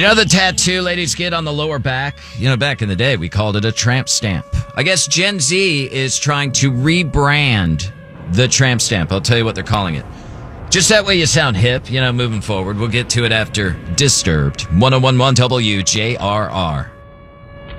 You know the tattoo ladies get on the lower back? You know, back in the day, we called it a tramp stamp. I guess Gen Z is trying to rebrand the tramp stamp. I'll tell you what they're calling it. Just that way you sound hip, moving forward. We'll get to it after Disturbed. 101.1 WJRR.